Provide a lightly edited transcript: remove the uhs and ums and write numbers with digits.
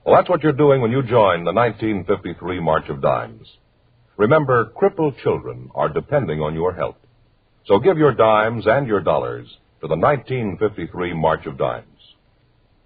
Well, that's what you're doing when you join the 1953 March of Dimes. Remember, crippled children are depending on your help. So give your dimes and your dollars to the 1953 March of Dimes.